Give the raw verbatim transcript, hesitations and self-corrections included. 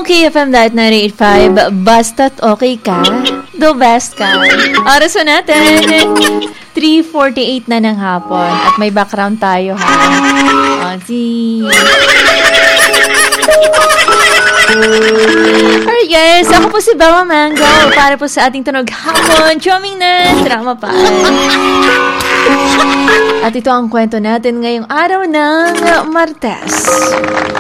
Okay, F M dot ninety-eight point five. Basta't okay ka, the best ka. Oras na natin. three forty-eight na ng hapon. At may background tayo, ha? O, si... Alright, guys. Ako po si Bama Mango. Para po sa ating tunog hapon. Choming na drama pa. At ito ang kwento natin ngayong araw ng Martes.